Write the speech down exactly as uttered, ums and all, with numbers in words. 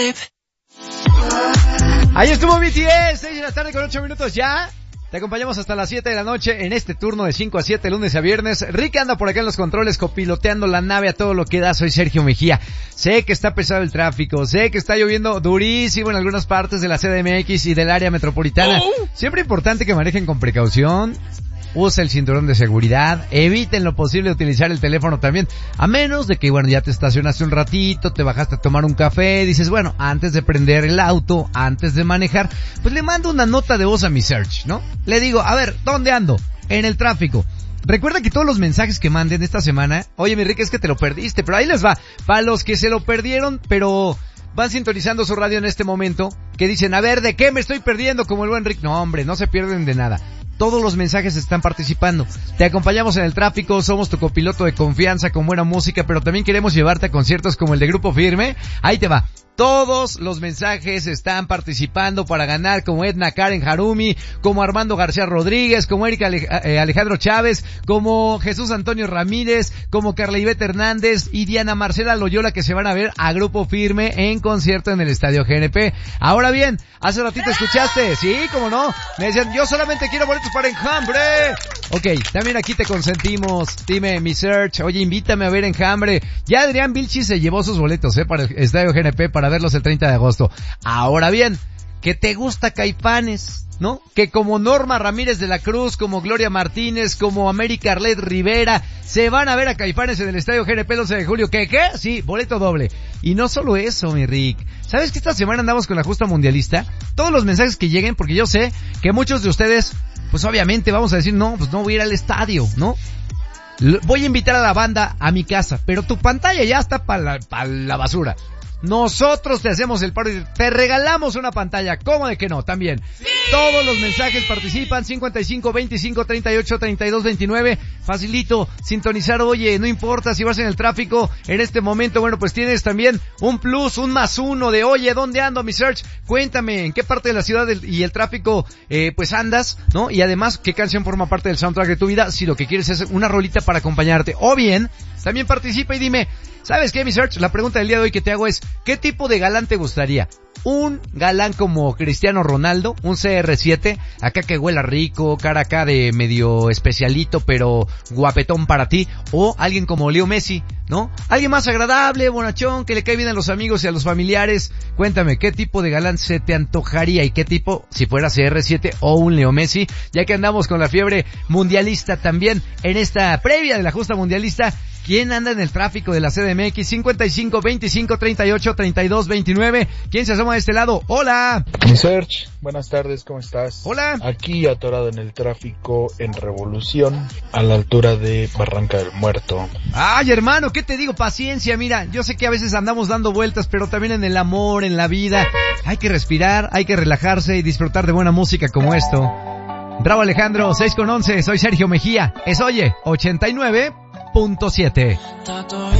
Ahí estuvo B T S, seis de la tarde con ocho minutos ya. Te acompañamos hasta las siete de la noche en este turno de cinco a siete, lunes a viernes. Rick anda por acá en los controles copiloteando la nave a todo lo que da. Soy Sergio Mejía. Sé que está pesado el tráfico, sé que está lloviendo durísimo en algunas partes de la C D M X y del área metropolitana. Oh. Siempre importante que manejen con precaución. Usa el cinturón de seguridad, eviten lo posible utilizar el teléfono también, a menos de que, bueno, ya te estacionaste un ratito, te bajaste a tomar un café, dices, bueno, antes de prender el auto, antes de manejar, pues le mando una nota de voz a mi Search, ¿no? Le digo, a ver, ¿dónde ando? En el tráfico. Recuerda que todos los mensajes que manden esta semana, oye, mi Rick, es que te lo perdiste, pero ahí les va, para los que se lo perdieron, pero van sintonizando su radio en este momento, que dicen, a ver, ¿de qué me estoy perdiendo? Como el buen Rick. No, hombre, no se pierden de nada. Todos los mensajes están participando. Te acompañamos en el tráfico, somos tu copiloto de confianza con buena música, pero también queremos llevarte a conciertos como el de Grupo Firme. Ahí te va. Todos los mensajes están participando para ganar, como Edna Karen Harumi, como Armando García Rodríguez, como Erika Alejandro Chávez, como Jesús Antonio Ramírez, como Carla Ivette Hernández y Diana Marcela Loyola, que se van a ver a Grupo Firme en concierto en el Estadio G N P. Ahora bien, hace ratito escuchaste, sí, cómo no, me decían, yo solamente quiero boletos para Enjambre. Ok, también aquí te consentimos. Dime, mi Search, oye, invítame a ver Enjambre. Ya Adrián Vilchis se llevó sus boletos, eh, para el Estadio G N P, para verlos el treinta de agosto. Ahora bien, que te gusta Caifanes, ¿no? Que como Norma Ramírez de la Cruz, como Gloria Martínez, como América Arlet Rivera, se van a ver a Caifanes en el Estadio G N P el once de julio. ¿Qué, qué? Sí, boleto doble. Y no solo eso, mi Rick. ¿Sabes que esta semana andamos con la justa mundialista? Todos los mensajes que lleguen, porque yo sé que muchos de ustedes, pues obviamente vamos a decir, no, pues no voy a ir al estadio, ¿no? Voy a invitar a la banda a mi casa, pero tu pantalla ya está para la, pa la basura. Nosotros te hacemos el paro y te regalamos una pantalla. ¿Cómo de que no? También. ¡Sí! Todos los mensajes participan. cincuenta y cinco, veinticinco, treinta y ocho, treinta y dos, veintinueve. Facilito sintonizar. Oye, no importa si vas en el tráfico en este momento. Bueno, pues tienes también un plus, un más uno de, oye, ¿dónde ando, mi Search? Cuéntame, ¿en qué parte de la ciudad del, y el tráfico, eh, pues andas, ¿no? Y además, ¿qué canción forma parte del soundtrack de tu vida? Si lo que quieres es una rolita para acompañarte. O bien, también participa y dime, ¿sabes qué, mi Search? La pregunta del día de hoy que te hago es, ¿qué tipo de galán te gustaría? ¿Un galán como Cristiano Ronaldo? ¿Un C R siete? Acá que huela rico, cara acá de medio especialito, pero guapetón para ti. ¿O alguien como Leo Messi, no? Alguien más agradable, bonachón, que le cae bien a los amigos y a los familiares. Cuéntame, ¿qué tipo de galán se te antojaría? ¿Y qué tipo, si fuera C R siete o un Leo Messi? Ya que andamos con la fiebre mundialista también en esta previa de la justa mundialista. ¿Quién anda en el tráfico de la C D M X? cincuenta y cinco, veinticinco, treinta y ocho, treinta y dos, veintinueve. ¿Quién se asoma de este lado? ¡Hola! Mi Search, buenas tardes, ¿cómo estás? Hola. Aquí atorado en el tráfico en Revolución, a la altura de Barranca del Muerto. Ay, hermano, ¿qué te digo? Paciencia, mira, yo sé que a veces andamos dando vueltas, pero también en el amor, en la vida, hay que respirar, hay que relajarse y disfrutar de buena música como esto. Bravo, Alejandro, seis con once, soy Sergio Mejía. Es Oye, ochenta y nueve punto siete.